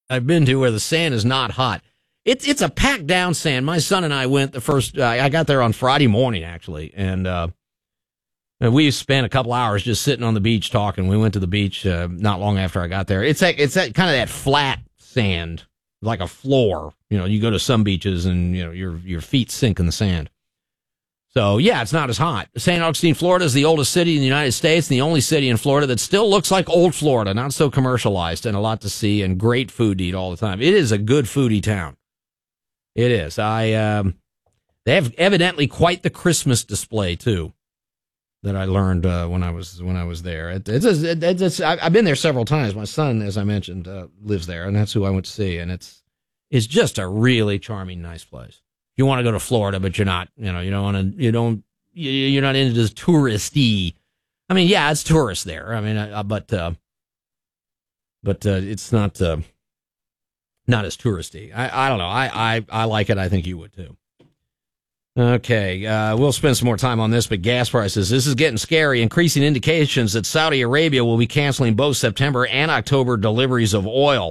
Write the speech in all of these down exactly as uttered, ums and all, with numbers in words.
I've been to where the sand is not hot. It's it's a packed down sand. My son and I went the first. Uh, I got there on Friday morning actually, and uh, we spent a couple hours just sitting on the beach talking. We went to the beach uh, not long after I got there. It's that it's that kind of that flat sand, like a floor. You know, you go to some beaches and you know your your feet sink in the sand. So yeah, it's not as hot. Saint Augustine, Florida is the oldest city in the United States and the only city in Florida that still looks like old Florida, not so commercialized, and a lot to see and great food to eat all the time. It is a good foodie town. It is. I um, they have evidently quite the Christmas display too, that I learned uh, when I was when I was there. It, it's, it, it's I've been there several times. My son, as I mentioned, uh, lives there, and that's who I went to see. And it's it's just a really charming, nice place. You want to go to Florida, but you're not. You know, you don't want to. You don't. You're not into this touristy. I mean, yeah, it's tourists there. I mean, uh, but uh, but uh, it's not. Uh, Not as touristy. I, I don't know. I, I, I like it. I think you would too. Okay, uh, we'll spend some more time on this, but gas prices. This is getting scary. Increasing indications that Saudi Arabia will be canceling both September and October deliveries of oil.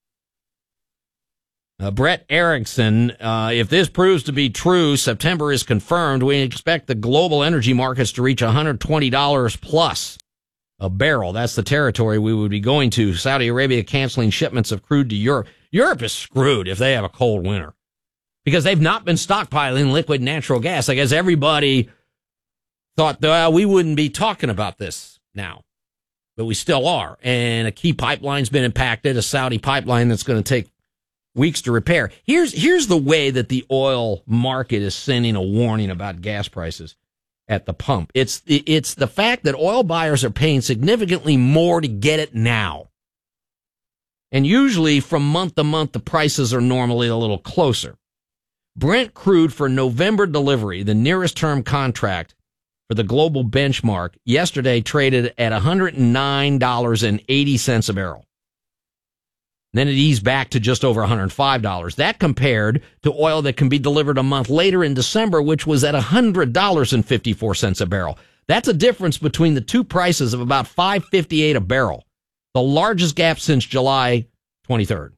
Uh, Brett Erickson, uh, if this proves to be true, September is confirmed. We expect the global energy markets to reach one hundred twenty dollars plus a barrel. That's the territory we would be going to. Saudi Arabia canceling shipments of crude to Europe. Europe is screwed if they have a cold winter because they've not been stockpiling liquid natural gas. I guess everybody thought, well, we wouldn't be talking about this now, but we still are. And a key pipeline's been impacted, a Saudi pipeline that's going to take weeks to repair. Here's, here's the way that the oil market is sending a warning about gas prices at the pump. It's, it's the fact that oil buyers are paying significantly more to get it now. And usually from month to month, the prices are normally a little closer. Brent crude for November delivery, the nearest term contract for the global benchmark, yesterday traded at one hundred nine dollars and eighty cents a barrel. Then it eased back to just over one hundred five dollars. That compared to oil that can be delivered a month later in December, which was at one hundred dollars and fifty-four cents a barrel. That's a difference between the two prices of about five dollars and fifty-eight cents a barrel. The largest gap since July twenty-third.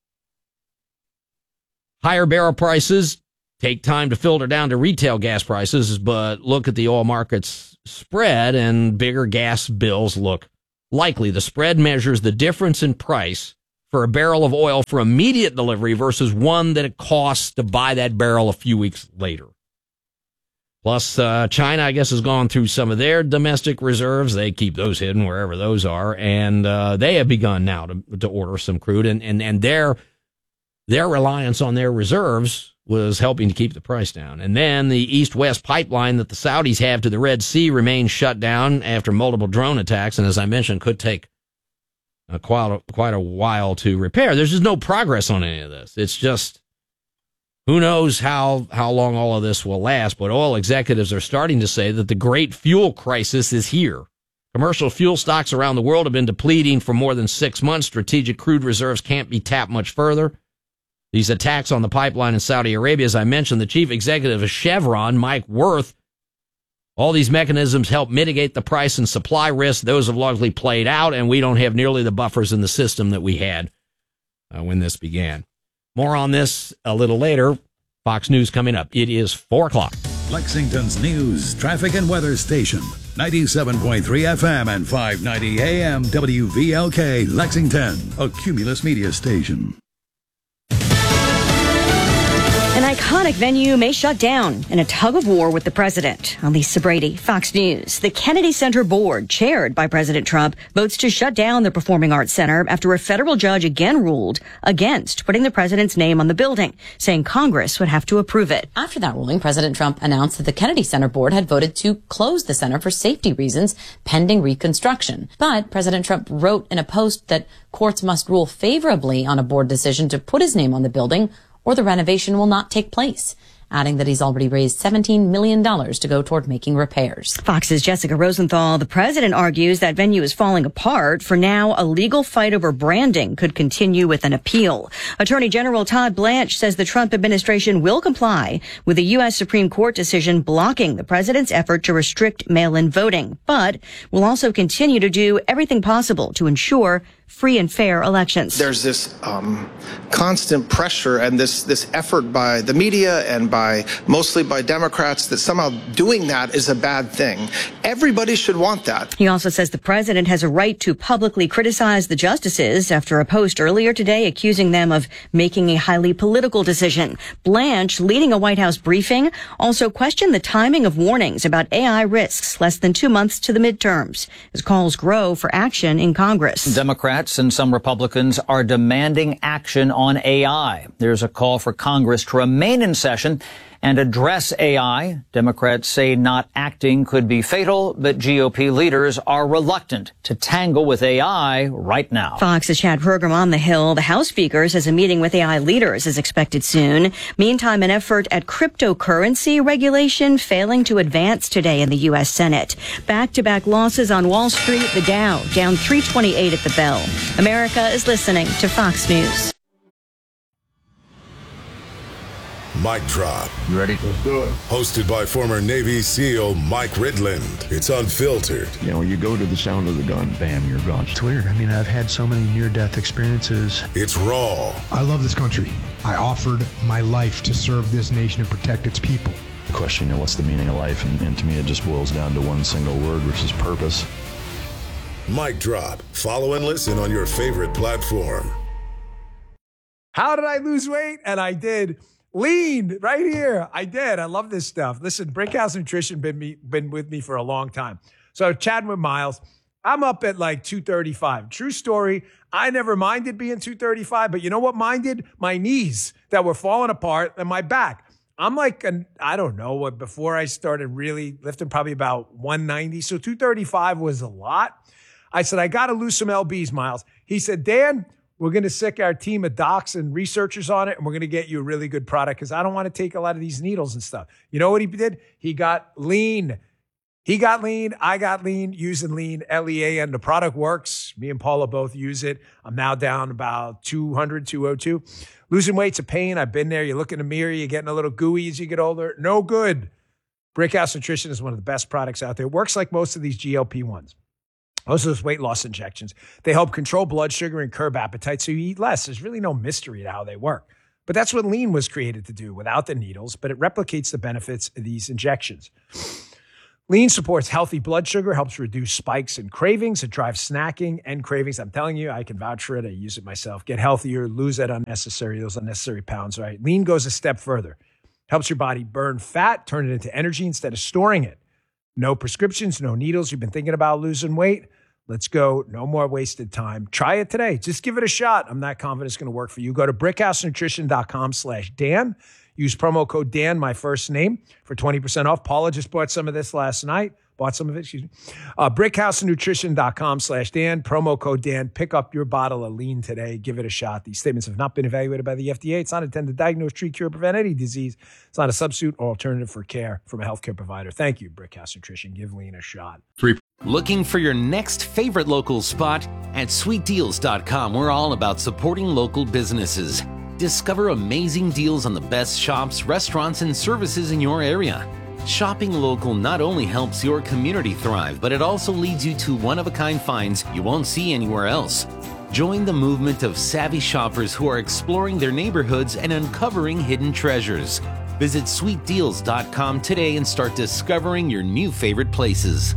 Higher barrel prices take time to filter down to retail gas prices, but look at the oil market's spread and bigger gas bills look likely. The spread measures the difference in price for a barrel of oil for immediate delivery versus one that it costs to buy that barrel a few weeks later. Plus, uh, China, I guess, has gone through some of their domestic reserves. They keep those hidden wherever those are. And, uh, they have begun now to, to order some crude. And, and, and their, their reliance on their reserves was helping to keep the price down. And then the east-west pipeline that the Saudis have to the Red Sea remains shut down after multiple drone attacks. And as I mentioned, could take uh, quite, a, quite a while to repair. There's just no progress on any of this. It's just, who knows how, how long all of this will last, but oil executives are starting to say that the great fuel crisis is here. Commercial fuel stocks around the world have been depleting for more than six months. Strategic crude reserves can't be tapped much further. These attacks on the pipeline in Saudi Arabia, as I mentioned, the chief executive of Chevron, Mike Wirth, all these mechanisms help mitigate the price and supply risk. Those have largely played out, and we don't have nearly the buffers in the system that we had uh, when this began. More on this a little later. Fox News coming up. It is four o'clock. Lexington's news, traffic, and weather station. ninety-seven point three F M and five ninety A M W V L K Lexington, a Cumulus media station. An iconic venue may shut down in a tug of war with the president. Lisa Brady, Fox News. The Kennedy Center Board, chaired by President Trump, votes to shut down the Performing Arts Center after a federal judge again ruled against putting the president's name on the building, saying Congress would have to approve it. After that ruling, President Trump announced that the Kennedy Center Board had voted to close the center for safety reasons pending reconstruction. But President Trump wrote in a post that courts must rule favorably on a board decision to put his name on the building, or the renovation will not take place, adding that he's already raised seventeen million dollars to go toward making repairs. Fox's Jessica Rosenthal. The president argues that venue is falling apart. For now, a legal fight over branding could continue with an appeal. Attorney General Todd Blanche says the Trump administration will comply with a U S Supreme Court decision blocking the president's effort to restrict mail-in voting, but will also continue to do everything possible to ensure free and fair elections. There's this um, constant pressure and this, this effort by the media and by mostly by Democrats that somehow doing that is a bad thing. Everybody should want that. He also says the president has a right to publicly criticize the justices after a post earlier today accusing them of making a highly political decision. Blanche, leading a White House briefing, also questioned the timing of warnings about A I risks less than two months to the midterms as calls grow for action in Congress. Democrats and some Republicans are demanding action on A I. There's a call for Congress to remain in session and address A I. Democrats say not acting could be fatal, but G O P leaders are reluctant to tangle with A I right now. Fox's Chad Pergram on the Hill. The House Speaker says a meeting with A I leaders is expected soon. Meantime, an effort at cryptocurrency regulation failing to advance today in the U S Senate. Back-to-back losses on Wall Street. The Dow down three twenty-eight at the bell. America is listening to Fox News. Mic Drop. You ready? Let's do it. Hosted by former Navy SEAL Mike Ridland. It's unfiltered. You know, you go to the sound of the gun, bam, you're gone. It's weird. I mean, I've had so many near-death experiences. It's raw. I love this country. I offered my life to serve this nation and protect its people. The question, you know, what's the meaning of life? And, and to me, it just boils down to one single word, which is purpose. Mic Drop. Follow and listen on your favorite platform. How did I lose weight? And I did. Lean right here. I did. I love this stuff. Listen, Brickhouse Nutrition been me been with me for a long time. So chatting with Miles, I'm up at like two thirty-five. True story. I never minded being two thirty-five, but you know what minded? My knees that were falling apart and my back. I'm like, an, I don't know what, before I started really lifting, probably about one ninety. So two thirty-five was a lot. I said, I got to lose some L Bs, Miles. He said, Dan, we're going to sick our team of docs and researchers on it, and we're going to get you a really good product because I don't want to take a lot of these needles and stuff. You know what he did? He got lean. He got lean. I got lean using lean, L E A N. The product works. Me and Paula both use it. I'm now down about two hundred, two oh two. Losing weight's a pain. I've been there. You look in the mirror. You're getting a little gooey as you get older. No good. Brickhouse Nutrition is one of the best products out there. It works like most of these G L P ones. Most of those weight loss injections, they help control blood sugar and curb appetite so you eat less. There's really no mystery to how they work. But that's what lean was created to do without the needles, but it replicates the benefits of these injections. Lean supports healthy blood sugar, helps reduce spikes and cravings. It drives snacking and cravings. I'm telling you, I can vouch for it. I use it myself. Get healthier, lose that unnecessary, those unnecessary pounds, right? Lean goes a step further. Helps your body burn fat, turn it into energy instead of storing it. No prescriptions, no needles. You've been thinking about losing weight? Let's go. No more wasted time. Try it today. Just give it a shot. I'm not confident it's going to work for you. Go to brickhousenutrition.com slash Dan. Use promo code Dan, my first name, for twenty percent off. Paula just bought some of this last night. Bought some of it, excuse me. Uh, brickhousenutrition.com slash Dan. Promo code Dan. Pick up your bottle of lean today. Give it a shot. These statements have not been evaluated by the F D A. It's not intended to diagnose, treat, cure, prevent any disease. It's not a substitute or alternative for care from a healthcare provider. Thank you, Brickhouse Nutrition. Give lean a shot. Three. Looking for your next favorite local spot? At sweet deals dot com, we're all about supporting local businesses. Discover amazing deals on the best shops, restaurants, and services in your area. Shopping local not only helps your community thrive, but it also leads you to one-of-a-kind finds you won't see anywhere else. Join the movement of savvy shoppers who are exploring their neighborhoods and uncovering hidden treasures. Visit sweet deals dot com today and start discovering your new favorite places.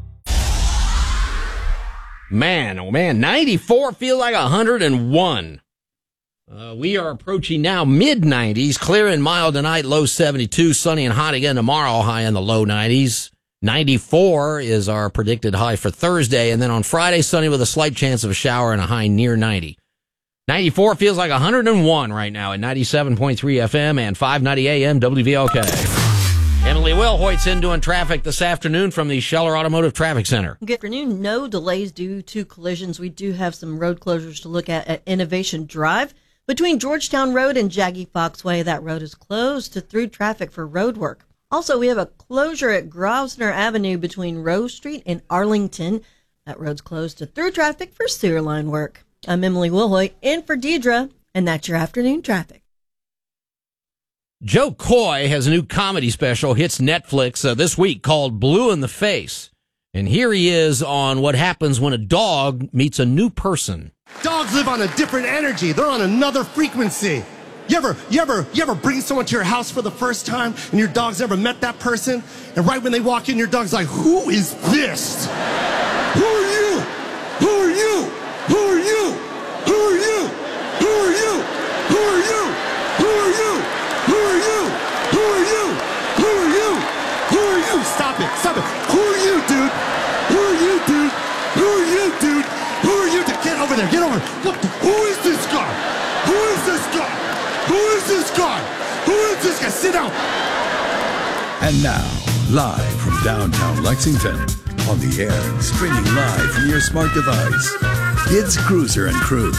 Man, oh man, ninety-four feel like one hundred one. Uh, we are approaching now mid nineties, clear and mild tonight, low seventy-two, sunny and hot again tomorrow, high in the low nineties. ninety-four is our predicted high for Thursday, and then on Friday, sunny with a slight chance of a shower and a high near ninety. ninety-four feels like one hundred one right now at ninety-seven point three F M and five ninety A M W V L K. Emily Wilhoit's in doing traffic this afternoon from the Scheller Automotive Traffic Center. Good afternoon. No delays due to collisions. We do have some road closures to look at at Innovation Drive. Between Georgetown Road and Jaggy Fox Way, that road is closed to through traffic for road work. Also, we have a closure at Grosvenor Avenue between Rose Street and Arlington. That road's closed to through traffic for sewer line work. I'm Emily Wilhoit in for Deidre, and that's your afternoon traffic. Joe Coy has a new comedy special, hits Netflix uh, this week, called Blue in the Face. And here he is on what happens when a dog meets a new person. Dogs live on a different energy. They're on another frequency. You ever, you ever, you ever bring someone to your house for the first time and your dog's never met that person? And right when they walk in, your dog's like, who is this? Who are you? Who are you? Who are you? Who are you? Who are you? Who are you? Who are you? Who are you? Who are you? Who are you? Who are you? Stop it. Stop it. Who are you, dude? Who are you, dude? Who are you, dude? Who are you? Get over there. Get over there. What the, who is this guy? Who is this guy? Who is this guy? Who is this guy? Sit down. And now, live from downtown Lexington, on the air and streaming live from your smart device, it's Cruiser and Crew.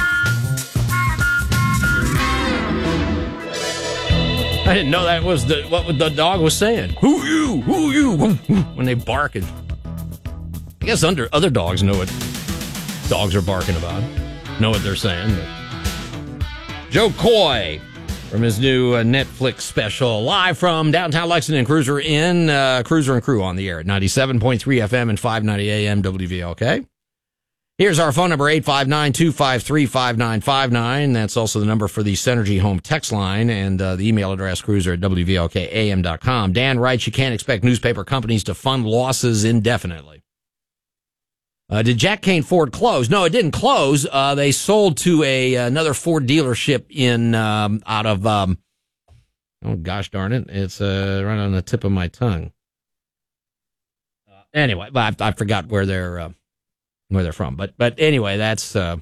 I didn't know that was the what the dog was saying. Who you? Who you? When they bark. And I guess under, other dogs know what dogs are barking about. Know what they're saying. But Joe Coy from his new uh, Netflix special, live from downtown Lexington, Cruiser in uh, Cruiser and Crew on the air at ninety-seven point three F M and five ninety A M W V L K. Here's our phone number, eight five nine, two five three, five nine five nine. That's also the number for the Synergy Home text line, and uh, the email address, cruiser at W V L K A M dot com. Dan writes, you can't expect newspaper companies to fund losses indefinitely. Uh, did Jack Kane Ford close? No, it didn't close. Uh, they sold to a another Ford dealership in um, out of, um, oh, gosh darn it. It's uh, right on the tip of my tongue. Uh, anyway, I, I forgot where they're... Uh, where they're from. But but anyway, that's uh,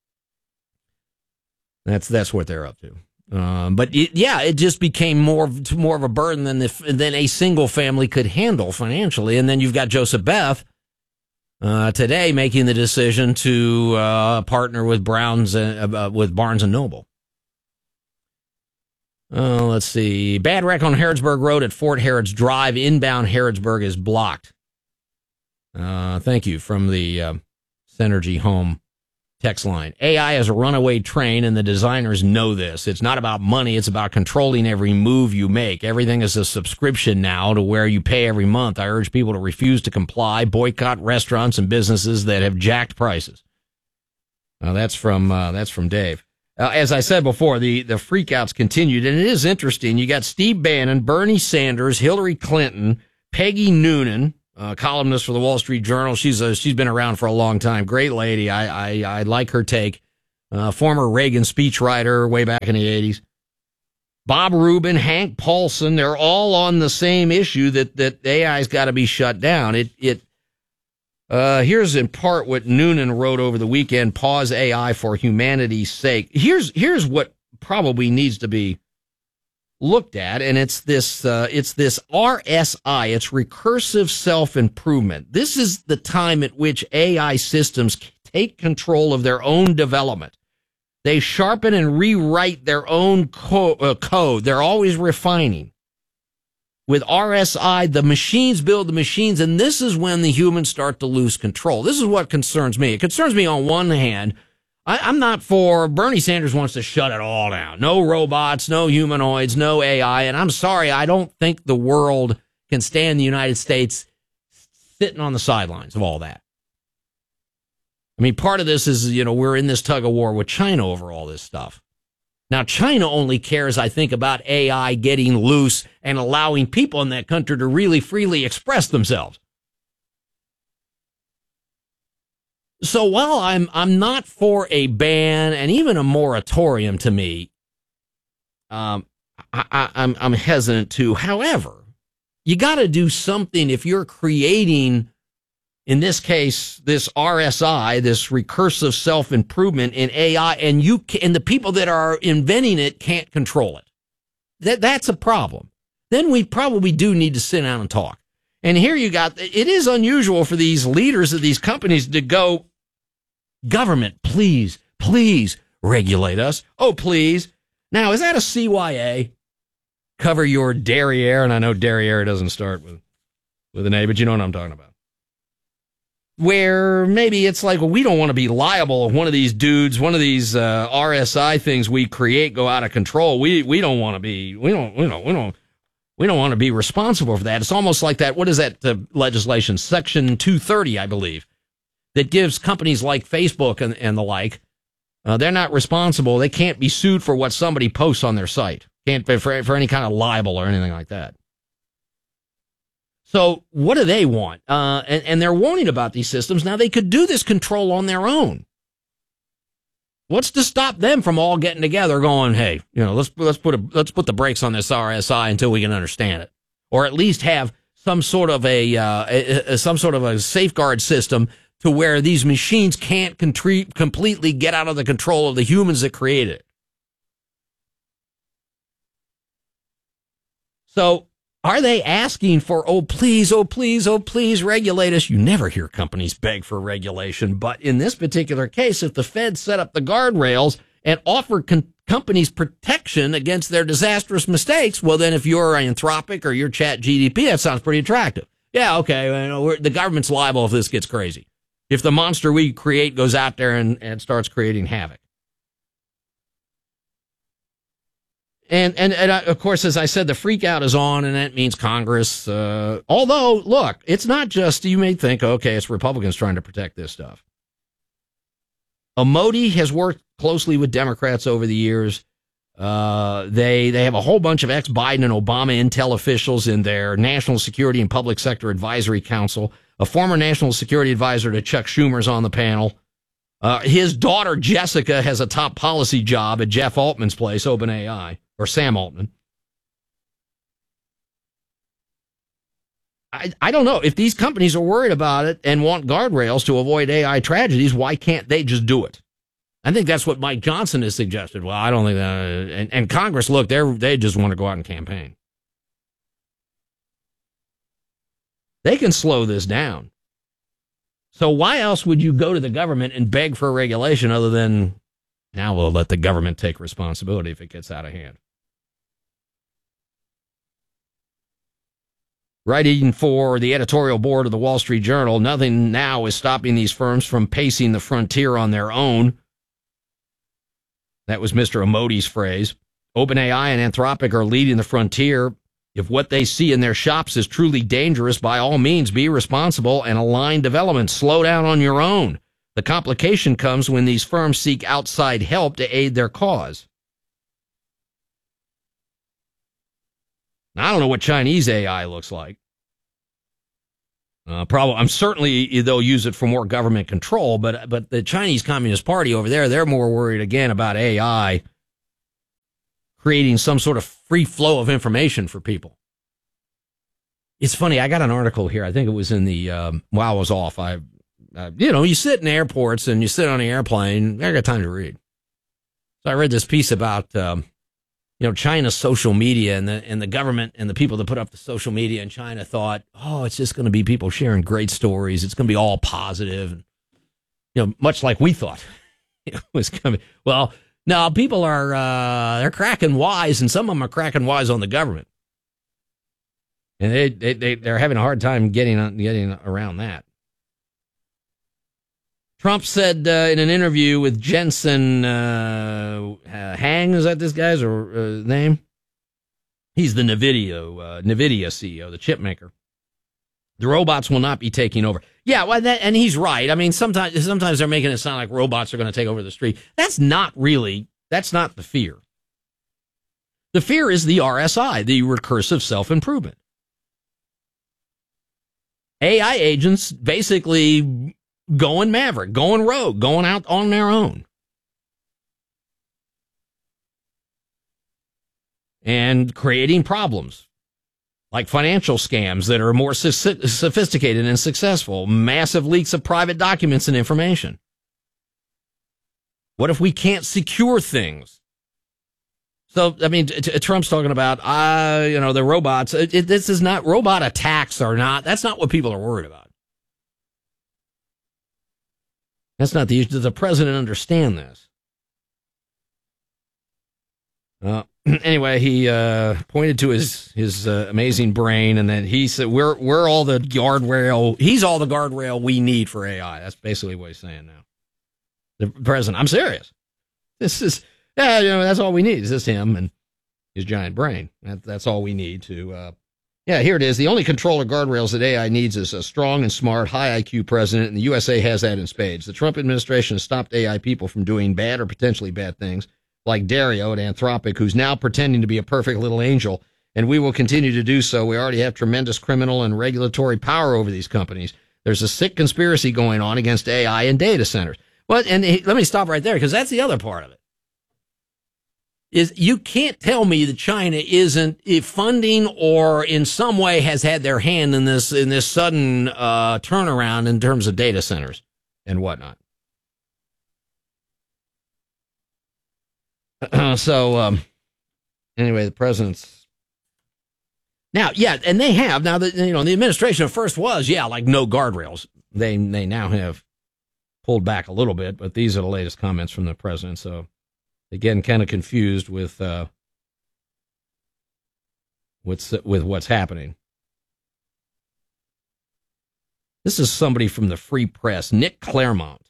that's that's what they're up to. Um, but it, yeah, it just became more more of a burden than if than a single family could handle financially. And then you've got Joseph Beth uh, today making the decision to uh, partner with Browns uh, uh, with Barnes and Noble. Uh, let's see. Bad wreck on Harrodsburg Road at Fort Harrods Drive. Inbound Harrodsburg is blocked. Uh, thank you from the uh, Synergy Home text line. A I is a runaway train, and the designers know this. It's not about money. It's about controlling every move you make. Everything is a subscription now to where you pay every month. I urge people to refuse to comply, boycott restaurants and businesses that have jacked prices. Now, that's from uh, that's from Dave. Uh, as I said before, the, the freakouts continued, and it is interesting. You got Steve Bannon, Bernie Sanders, Hillary Clinton, Peggy Noonan, Uh, columnist for the Wall Street Journal. She's a, she's been around for a long time. Great lady. I I, I like her take. Uh, former Reagan speechwriter way back in the eighties. Bob Rubin, Hank Paulson. They're all on the same issue that that A I's got to be shut down. It it. Uh, here's in part what Noonan wrote over the weekend. Pause A I for humanity's sake. Here's here's what probably needs to be looked at, and it's this uh, it's this R S I, it's recursive self-improvement. This is the time at which A I systems take control of their own development. They sharpen and rewrite their own co- uh, code. They're always refining. With R S I, the machines build the machines, and this is when the humans start to lose control. This is what concerns me. It concerns me on one hand. I, I'm not for, Bernie Sanders wants to shut it all down. No robots, no humanoids, no A I. And I'm sorry, I don't think the world can stand the United States sitting on the sidelines of all that. I mean, part of this is, you know, we're in this tug of war with China over all this stuff. Now, China only cares, I think, about A I getting loose and allowing people in that country to really freely express themselves. So while I'm I'm not for a ban and even a moratorium, to me, um, I, I, I'm I'm hesitant to. However, you got to do something if you're creating, in this case, this R S I, this recursive self-improvement in A I, and you can, and the people that are inventing it can't control it. That that's a problem. Then we probably do need to sit down and talk. And here you got, it is unusual for these leaders of these companies to go, government, please, please regulate us. Oh, please. Now, is that a C Y A? Cover your derriere. And I know derriere doesn't start with, with an A, but you know what I'm talking about. Where maybe it's like, well, we don't want to be liable if one of these dudes, one of these uh, R S I things we create go out of control. We we don't want to be, we don't, we don't, we don't. We don't want to be responsible for that. It's almost like that. What is that uh, legislation? Section two thirty, I believe, that gives companies like Facebook and, and the like, uh, they're not responsible. They can't be sued for what somebody posts on their site. Can't be for, for any kind of libel or anything like that. So what do they want? Uh, and, and they're warning about these systems. Now, they could do this control on their own. What's to stop them from all getting together going, hey, you know, let's let's put a let's put the brakes on this R S I until we can understand it, or at least have some sort of a, uh, a, a some sort of a safeguard system to where these machines can't contri- completely get out of the control of the humans that created it. So are they asking for, oh, please, oh, please, oh, please regulate us? You never hear companies beg for regulation. But in this particular case, if the Fed set up the guardrails and offer con- companies protection against their disastrous mistakes, well, then if you're Anthropic or you're Chat G D P, that sounds pretty attractive. Yeah, okay, you know, we're, the government's liable if this gets crazy. If the monster we create goes out there and, and starts creating havoc. And, and, and uh, of course, as I said, the freak out is on, and that means Congress. Uh, although, look, it's not just, you may think, okay, it's Republicans trying to protect this stuff. Uh, Modi has worked closely with Democrats over the years. Uh, they, they have a whole bunch of ex-Biden and Obama intel officials in their National Security and Public Sector Advisory Council. A former National Security Advisor to Chuck Schumer's on the panel. Uh, his daughter, Jessica, has a top policy job at Jeff Altman's place, OpenAI. Or Sam Altman. I, I don't know. If these companies are worried about it and want guardrails to avoid A I tragedies, why can't they just do it? I think that's what Mike Johnson has suggested. Well, I don't think that. And, and Congress, look, they they just want to go out and campaign. They can slow this down. So why else would you go to the government and beg for a regulation other than now we'll let the government take responsibility if it gets out of hand? Writing for the editorial board of the Wall Street Journal, nothing now is stopping these firms from pacing the frontier on their own. That was Mister Modi's phrase. OpenAI and Anthropic are leading the frontier. If what they see in their shops is truly dangerous, by all means, be responsible and align development. Slow down on your own. The complication comes when these firms seek outside help to aid their cause. I don't know what Chinese A I looks like. Uh, probably, I'm certainly they'll use it for more government control, but but the Chinese Communist Party over there, they're more worried again about A I creating some sort of free flow of information for people. It's funny. I got an article here. I think it was in the um, while I was off. I, uh, you know, you sit in airports and you sit on the airplane. I got time to read, so I read this piece about. Um, You know, China's social media and the and the government and the people that put up the social media in China thought, oh, it's just going to be people sharing great stories. It's going to be all positive. And, you know, much like we thought it was coming. Well, no, people are uh, they're cracking wise, and some of them are cracking wise on the government, and they they, they they're having a hard time getting getting around that. Trump said uh, in an interview with Jensen uh, uh, Hang, is that this guy's or, uh, name? He's the NVIDIA, uh, NVIDIA C E O, the chip maker. The robots will not be taking over. Yeah, well, that, and he's right. I mean, sometimes sometimes they're making it sound like robots are going to take over the street. That's not really, that's not the fear. The fear is the R S I, the recursive self-improvement. A I agents basically going maverick, going rogue, going out on their own. And creating problems like financial scams that are more sophisticated and successful, massive leaks of private documents and information. What if we can't secure things? So, I mean, t- t- Trump's talking about, uh, you know, the robots. It, it, this is not, robot attacks are not, that's not what people are worried about. That's not the issue. Does the president understand this? Uh, anyway, he uh, pointed to his his uh, amazing brain, and then he said, "We're we're all the guardrail. He's all the guardrail we need for A I." That's basically what he's saying now. The president. I'm serious. This is yeah, you know, that's all we need. Is just him, and his giant brain. That, that's all we need to, uh, yeah, here it is. The only control or guardrails that A I needs is a strong and smart, high I Q president, and the U S A has that in spades. The Trump administration has stopped A I people from doing bad or potentially bad things, like Dario at Anthropic, who's now pretending to be a perfect little angel, and we will continue to do so. We already have tremendous criminal and regulatory power over these companies. There's a sick conspiracy going on against A I and data centers. Well, and he, let me stop right there, because that's the other part of it. Is you can't tell me that China isn't funding or in some way has had their hand in this in this sudden uh, turnaround in terms of data centers and whatnot. Uh, so um, anyway, the president's now, yeah, and they have now that you know the administration at first was yeah like no guardrails. They they now have pulled back a little bit, but these are the latest comments from the president. So. Again, kind of confused with uh, what's with what's happening. This is somebody from the Free Press, Nick Claremont.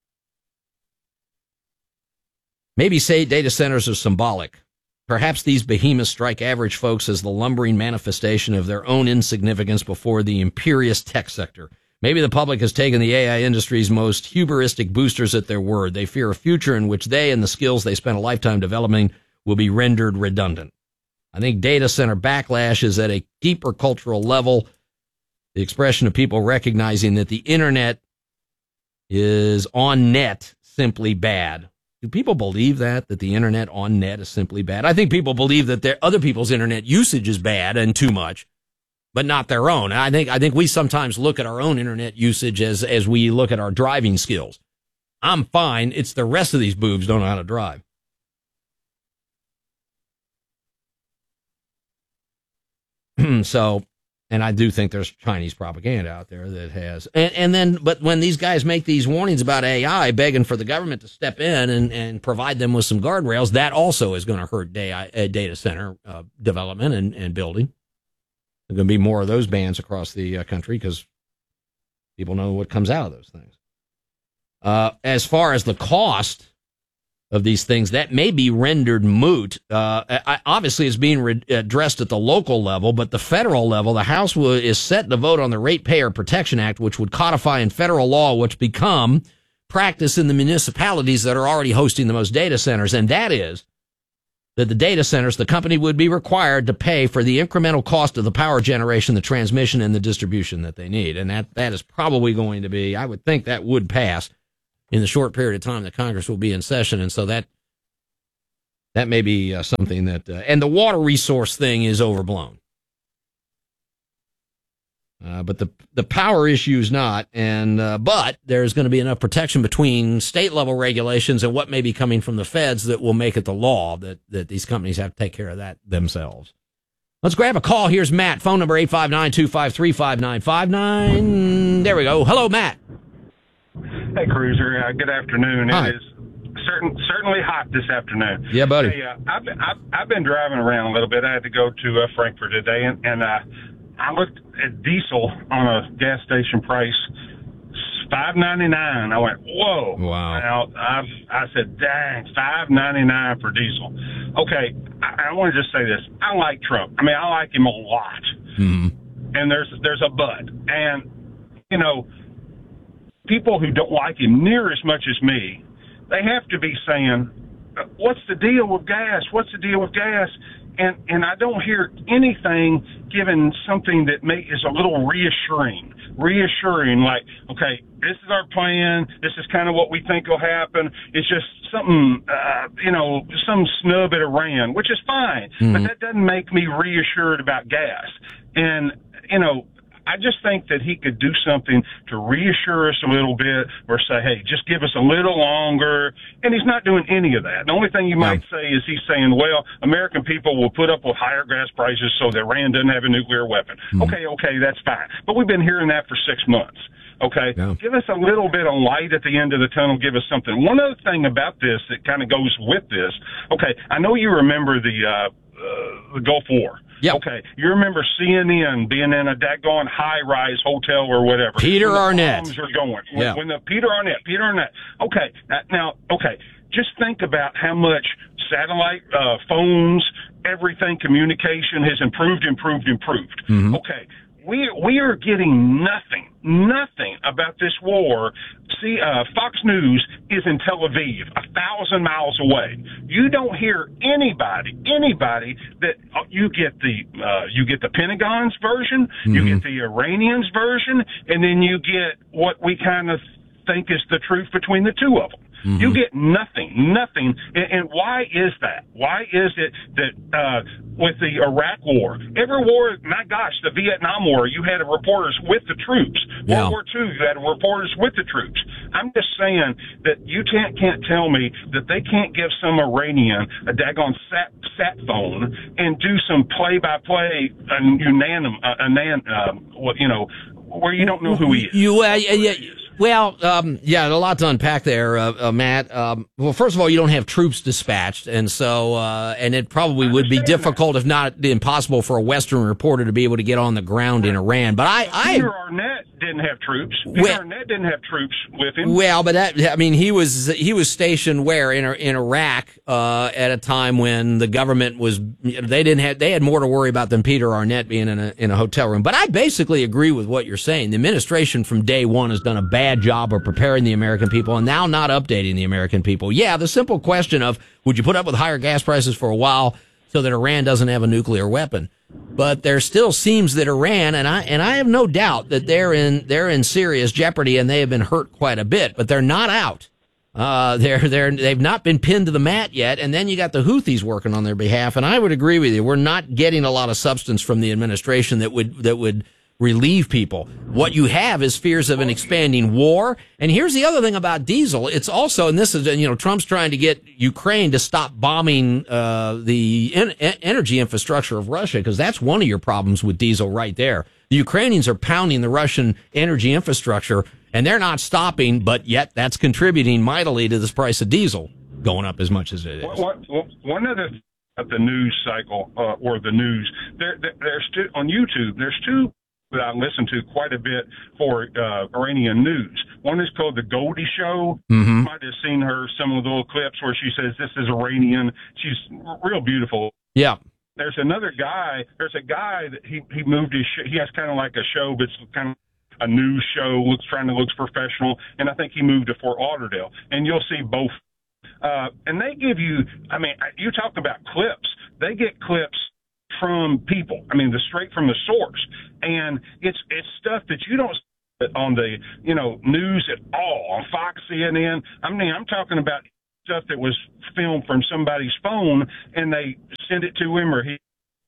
Maybe say data centers are symbolic. Perhaps these behemoths strike average folks as the lumbering manifestation of their own insignificance before the imperious tech sector. Maybe the public has taken the A I industry's most hubristic boosters at their word. They fear a future in which they and the skills they spent a lifetime developing will be rendered redundant. I think data center backlash is at a deeper cultural level, the expression of people recognizing that the internet is on net simply bad. Do people believe that, that the internet on net is simply bad? I think people believe that their other people's internet usage is bad and too much, but not their own. I think I think we sometimes look at our own internet usage as as we look at our driving skills. I'm fine. It's the rest of these boobs don't know how to drive. So, and I do think there's Chinese propaganda out there that has, and, and then, but when these guys make these warnings about A I, begging for the government to step in and, and provide them with some guardrails, that also is going to hurt data, data center uh, development and, and building. There are going to be more of those bans across the uh, country because people know what comes out of those things. Uh, as far as the cost of these things, that may be rendered moot. Uh, I, obviously, it's being re- addressed at the local level, but the federal level, the House w- is set to vote on the Ratepayer Protection Act, which would codify in federal law what's become practice in the municipalities that are already hosting the most data centers, and that is that the data centers, the company would be required to pay for the incremental cost of the power generation, the transmission, and the distribution that they need. And that, that is probably going to be, I would think that would pass in the short period of time that Congress will be in session. And so that, that may be uh, something that, uh, and the water resource thing is overblown. Uh, but the the power issue is not, and uh, but there's going to be enough protection between state level regulations and what may be coming from the feds that will make it the law that, that these companies have to take care of that themselves. Let's grab a call. Here's Matt. Phone number eight five nine, two five three, five nine five nine. There we go. Hello, Matt. Hey, Cruiser. Uh, good afternoon. Hi. It is certain, certainly hot this afternoon. Yeah, buddy. Hey, uh, I've, been, I've, I've been driving around a little bit. I had to go to uh, Frankfurt today, and, and uh, I looked at diesel on a gas station price, five ninety-nine. I went, whoa. Wow. Now, I, I said, dang, five ninety-nine for diesel. Okay, I, I want to just say this. I like Trump. I mean, I like him a lot. Mm-hmm. And there's there's a but. And, you know, people who don't like him near as much as me, they have to be saying, what's the deal with gas? What's the deal with gas? And and I don't hear anything given something that may, is a little reassuring, reassuring, like, okay, this is our plan. This is kind of what we think will happen. It's just something, uh, you know, some snub at Iran, which is fine. Mm-hmm. But that doesn't make me reassured about gas. And, you know, I just think that he could do something to reassure us a little bit or say, hey, just give us a little longer. And he's not doing any of that. The only thing you might say is he's saying, well, American people will put up with higher gas prices so that Iran doesn't have a nuclear weapon. Mm-hmm. Okay, okay, that's fine. But we've been hearing that for six months. Okay, yeah. Give us a little bit of light at the end of the tunnel. Give us something. One other thing about this that kind of goes with this. Okay, I know you remember the, uh, uh, the Gulf War. Yep. Okay, you remember C N N being in a daggone high-rise hotel or whatever. Peter Arnett. Bombs are going. When, yeah. when the Peter Arnett, Peter Arnett. Okay, now, okay, just think about how much satellite uh, phones everything, communication has improved, improved, improved. Mm-hmm. Okay. We we are getting nothing, nothing about this war. See, uh, Fox News is in Tel Aviv, a thousand miles away. You don't hear anybody, anybody that uh, you get the uh, you get the Pentagon's version, Mm-hmm. you get the Iranians' version, and then you get what we kind of think is the truth between the two of them. Mm-hmm. You get nothing, nothing. And, and why is that? Why is it that uh, with the Iraq War, every war, my gosh, the Vietnam War, you had reporters with the troops. Yeah. World War Two, you had reporters with the troops. I'm just saying that you can't can't tell me that they can't give some Iranian a daggone sat, sat phone and do some play-by-play, uh, unanimous, uh, unan, uh, what you know, where you don't know who he is. You, uh, yeah, yeah. Well, um, yeah, a lot to unpack there, uh, uh, Matt. Um, well, first of all, you don't have troops dispatched, and so, uh, and it probably would be difficult, if not impossible, for a Western reporter to be able to get on the ground in Iran. But I, I Peter Arnett didn't have troops. Peter Well- Arnett didn't have troops with him. Well, but that, I mean, he was, he was stationed where? In, in Iraq, uh, at a time when the government was, they didn't have, they had more to worry about than Peter Arnett being in a, in a hotel room. But I basically agree with what you're saying. The administration from day one has done a bad job of preparing the American people and now not updating the American people. Yeah, the simple question of, would you put up with higher gas prices for a while so that Iran doesn't have a nuclear weapon? But there still seems that Iran, and I and I have no doubt that they're in they're in serious jeopardy and they have been hurt quite a bit, but they're not out. Uh, they're they're they've not been pinned to the mat yet, and then you got the Houthis working on their behalf. And I would agree with you. We're not getting a lot of substance from the administration that would that would relieve people. What you have is fears of an expanding war. And here's the other thing about diesel. It's also, and this is, you know, Trump's trying to get Ukraine to stop bombing uh, the en- energy infrastructure of Russia, because that's one of your problems with diesel right there. The Ukrainians are pounding the Russian energy infrastructure, and they're not stopping, but yet that's contributing mightily to this price of diesel going up as much as it is. One, one, one other thing about the news cycle, uh, or the news, there, there, there's two, on YouTube, there's two that I listen to quite a bit for uh, Iranian news. One is called The Goldie Show. Mm-hmm. You might have seen her, some of the little clips where she says, this is Iranian. She's real beautiful. Yeah. There's another guy, there's a guy that he, he moved his show. He has kind of like a show, but it's kind of a news show, looks trying to look professional. And I think he moved to Fort Lauderdale. And you'll see both. Uh, and they give you, I mean, you talk about clips. They get clips from people. I mean, the straight from the source. And it's it's stuff that you don't see on the, you know, news at all, on Fox, C N N. I mean, I'm talking about stuff that was filmed from somebody's phone and they send it to him or he.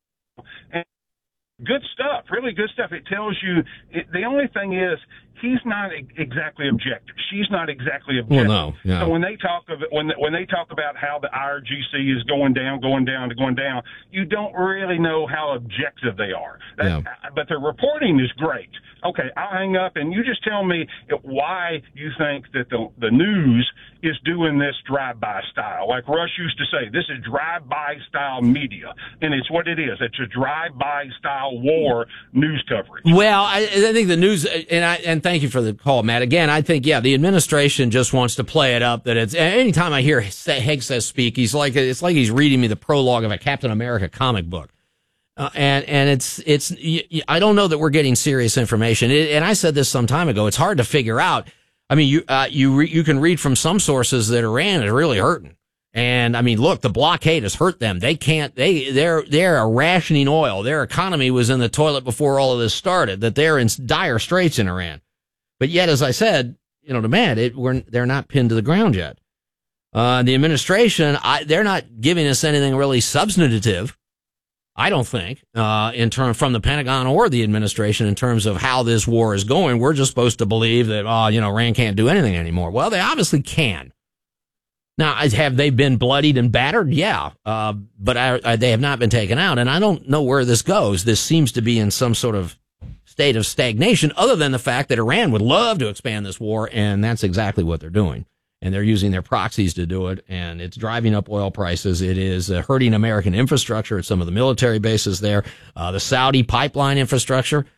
And good stuff, really good stuff. It tells you, it, the only thing is, he's not exactly objective. She's not exactly objective. Well, no, yeah. So when they talk of it, when when they talk about how the I R G C is going down, going down, going down, you don't really know how objective they are. That, Yeah. But their reporting is great. Okay, I'll hang up, and you just tell me why you think that the the news is doing this drive-by style. Like Rush used to say, this is drive-by style media, and it's what it is. It's a drive-by style war news coverage. Well, I, I think the news, and I and thank you for the call, Matt. Again, I think yeah, the administration just wants to play it up. That it's anytime I hear Hegseth speak, he's like it's like he's reading me the prologue of a Captain America comic book, uh, and and it's it's I don't know that we're getting serious information. It, and I said this some time ago. It's hard to figure out. I mean, you uh, you re, you can read from some sources that Iran is really hurting. And I mean, look, the blockade has hurt them. They can't, they, they're, they're rationing oil. Their economy was in the toilet before all of this started, that they're in dire straits in Iran. But yet, as I said, you know, to Matt, it, we're, they're not pinned to the ground yet. Uh, the administration, I, they're not giving us anything really substantive, I don't think, uh, in term, from the Pentagon or the administration in terms of how this war is going. We're just supposed to believe that, oh, you know, Iran can't do anything anymore. Well, they obviously can. Now, have they been bloodied and battered? Yeah, uh, but I, I, they have not been taken out, and I don't know where this goes. This seems to be in some sort of state of stagnation, other than the fact that Iran would love to expand this war, and that's exactly what they're doing. And they're using their proxies to do it, and it's driving up oil prices. It is uh, hurting American infrastructure at some of the military bases there, uh, the Saudi pipeline infrastructure.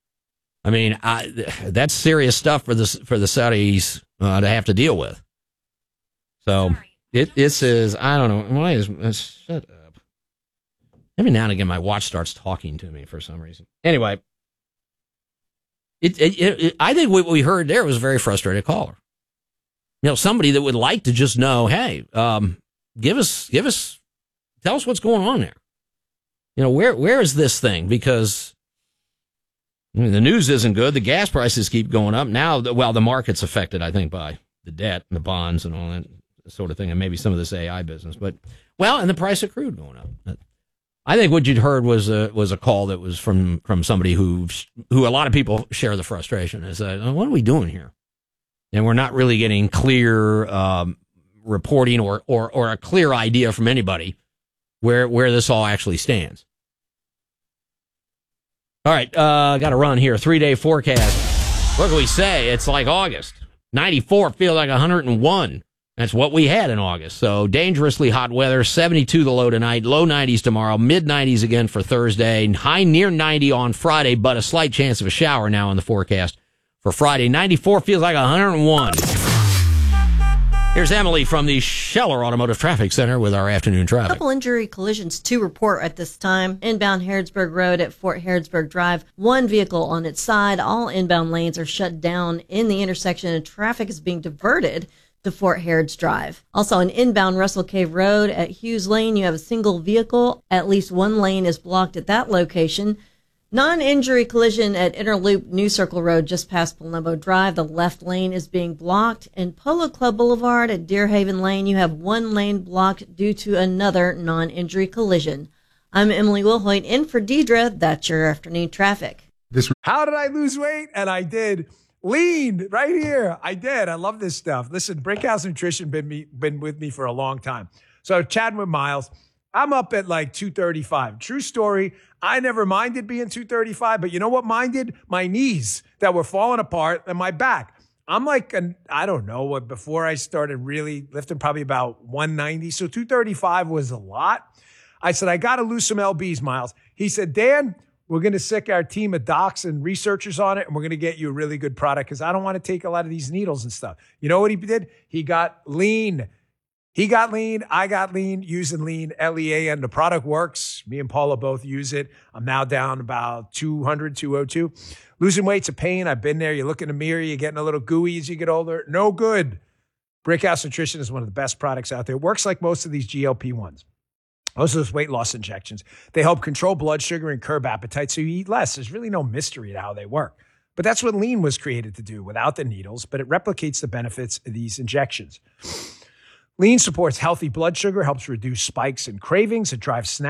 I mean, I, that's serious stuff for the, for the Saudis uh, to have to deal with. So it, it says, I don't know, why is, uh, shut up. Every now and again, my watch starts talking to me for some reason. Anyway, it, it, it, I think what we heard there was a very frustrated caller. You know, somebody that would like to just know, hey, um, give us, give us, tell us what's going on there. You know, where where is this thing? Because I mean, the news isn't good. The gas prices keep going up. Now, well, the market's affected, I think, by the debt and the bonds and all that sort of thing, and maybe some of this A I business. But, well, and the price of crude going up. I think what you'd heard was a was a call that was from from somebody who who a lot of people share the frustration. Is that, what are we doing here? And we're not really getting clear um, reporting or, or or a clear idea from anybody where where this all actually stands. All right, uh, got to run here. Three day forecast. What can we say? It's like August. ninety-four feels like one hundred one. That's what we had in August. So dangerously hot weather, seventy-two the low tonight, low nineties tomorrow, mid nineties again for Thursday, high near ninety on Friday, but a slight chance of a shower now in the forecast for Friday. ninety-four feels like one hundred one. Here's Emily from the Scheller Automotive Traffic Center with our afternoon traffic. A couple injury collisions to report at this time. Inbound Harrodsburg Road at Fort Harrodsburg Drive. One vehicle on its side. All inbound lanes are shut down in the intersection and traffic is being diverted to Fort Harrods Drive. Also on inbound Russell Cave Road at Hughes Lane, you have a single vehicle. At least one lane is blocked at that location. Non-injury collision at Interloop New Circle Road just past Palumbo Drive. The left lane is being blocked. And Polo Club Boulevard at Deer Haven Lane, you have one lane blocked due to another non-injury collision. I'm Emily Wilhoit in for Deidre. That's your afternoon traffic. This How did I lose weight? And I did. Lean right here. I did. I love this stuff. Listen, Brickhouse Nutrition been me, been with me for a long time. So chatting with Miles, I'm up at like two thirty-five. True story. I never minded being two thirty-five, but you know what minded? My knees that were falling apart and my back. I'm like, an, I don't know what, before I started really lifting, probably about one ninety. So two thirty-five was a lot. I said, I got to lose some L Bs, Miles. He said, Dan, we're going to sick our team of docs and researchers on it, and we're going to get you a really good product because I don't want to take a lot of these needles and stuff. You know what he did? He got lean. He got lean. I got lean using lean, L E A, and the product works. Me and Paula both use it. I'm now down about two hundred, two oh two. Losing weight's a pain. I've been there. You look in the mirror, you're getting a little gooey as you get older. No good. Brickhouse Nutrition is one of the best products out there. It works like most of these G L P ones. Most of those weight loss injections. They help control blood sugar and curb appetite so you eat less. There's really no mystery to how they work. But that's what lean was created to do without the needles, but it replicates the benefits of these injections. Lean supports healthy blood sugar, helps reduce spikes and cravings. It drives snacks.